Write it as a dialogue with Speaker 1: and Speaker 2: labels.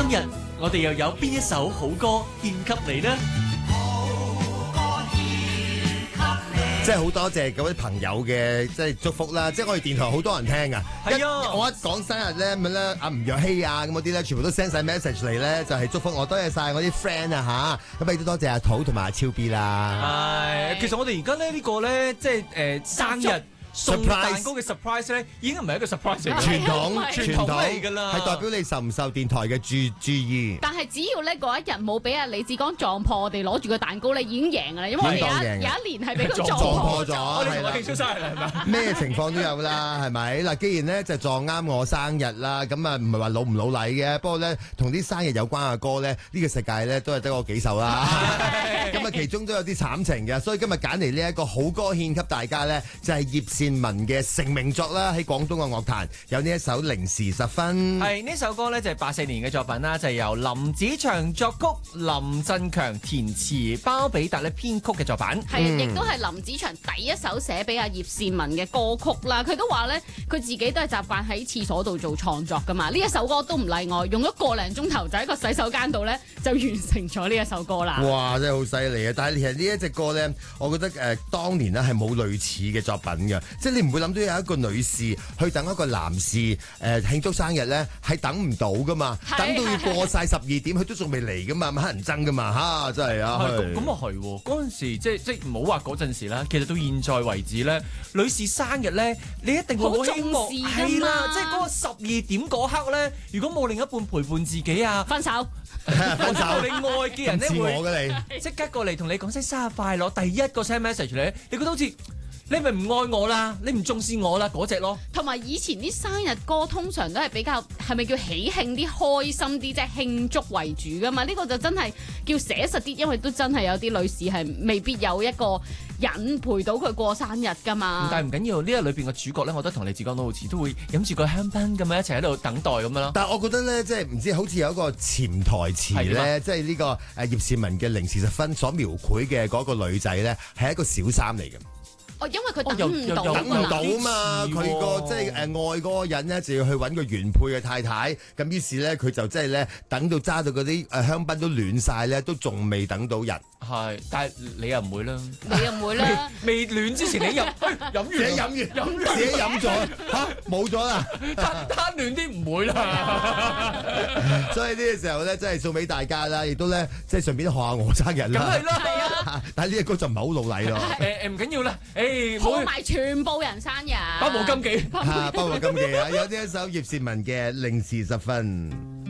Speaker 1: 生日，我哋又有邊一首好歌獻給你呢？
Speaker 2: 即係好多謝嗰啲朋友嘅即係祝福啦！即係我哋電台好多人聽噶，
Speaker 1: 係啊！
Speaker 2: 我一講生日咧咁咧，阿吳若希啊咁嗰啲咧，全部都 send 晒 message 嚟咧，就係祝福我，多謝晒我啲 friend 啊吓，咁亦都多謝阿土同埋阿超 B 啦。
Speaker 1: 係，其實我哋而家咧呢個咧，即係生日送蛋糕嘅 surprise 咧，已經唔係一個 surprise 嚟嘅，傳統嚟㗎啦，
Speaker 2: 係代表你受唔受電台嘅注意。
Speaker 3: 但係只要咧嗰一日冇俾阿李志剛撞破我哋攞住個蛋糕咧，已經贏㗎啦，因為我哋有一年係俾佢撞破咗。
Speaker 2: 我哋同佢慶祝生日係咪？咩情況都有啦，係咪？嗱，既然咧就撞啱我生日啦，咁啊唔係話老唔老禮嘅，不過咧同啲生日有關嘅歌咧，呢個世界咧都係得我幾首啦。咁啊，其中都有啲慘情嘅，所以今日揀嚟呢一個好歌獻給大家咧，就係葉倩文嘅成名作啦，喺廣東嘅樂壇有呢一首《零時十分》。
Speaker 1: 係呢首歌咧就係84年嘅作品啦，就係由林子祥作曲、林振強填詞、包比達咧編曲嘅作品。
Speaker 3: 係，亦都係林子祥第一首寫俾阿葉倩文嘅歌曲啦。佢都話咧，佢自己都係習慣喺廁所度做創作噶嘛。呢一首歌都唔例外，用咗個零鐘頭就喺個洗手間度咧就完成咗呢一首歌啦。
Speaker 2: 哇！真係好犀利啊！但係其實呢一隻歌咧，我覺得當年咧係冇類似嘅作品嘅，即係你唔會諗到有一個女士去等一個男士慶祝生日咧，係等唔到噶嘛，等到要過晒12點，佢都仲未嚟噶嘛，咁乞人憎噶嘛嚇，真係啊！
Speaker 1: 咁啊係喎，嗰陣時即唔好話嗰陣時啦，其實到現在為止咧，女士生日咧，你一定會好希望係啦，即係嗰個12點嗰刻咧，如果冇另一半陪伴自己啊，
Speaker 3: 分手。
Speaker 2: 分手，
Speaker 1: 你愛嘅人咧
Speaker 2: 會
Speaker 1: 即刻過嚟同你講聲生日快樂，第一個 send message 你覺得好似你咪唔愛我啦，你唔重視我啦嗰隻咯。
Speaker 3: 同埋以前啲生日歌通常都係比較係咪叫喜慶啲、開心啲，即係慶祝為主噶嘛？呢個就真係叫寫實啲，因為都真係有啲女士係未必有一個人陪到佢過生日噶嘛。
Speaker 1: 但係唔緊要，呢個裏邊嘅主角咧，我覺得同李志剛都好似，都會飲住個香檳咁樣一齊喺度等待咁樣咯。
Speaker 2: 但係我覺得咧，即係唔知好似有一個潛台詞咧，即係呢個葉倩文嘅零時十分所描繪嘅嗰個女仔咧，係一個小三嚟嘅。
Speaker 3: 因為佢等唔到
Speaker 2: 嘛，佢個即係愛嗰個人咧，就要去揾個原配嘅太太，咁於是咧佢就即係咧等到揸到嗰啲香檳都暖晒咧，都仲未等到人。
Speaker 1: 係，但係你又唔會啦，
Speaker 3: 你又唔會啦，
Speaker 1: 未暖之前你飲完，自己飲咗
Speaker 2: 嚇冇咗啦，
Speaker 1: 攤暖啲唔會啦。
Speaker 2: 所以呢個時候咧，真係送俾大家啦，亦都咧即係順便學下我生日啦。
Speaker 1: 梗係啦，
Speaker 2: 但係呢隻歌就唔係好老禮咯。
Speaker 1: 唔緊要啦，
Speaker 3: 賀埋全部人生日，
Speaker 1: 包冇金記，
Speaker 2: 包冇金記啊！有呢一首葉倩文嘅《零時十分》。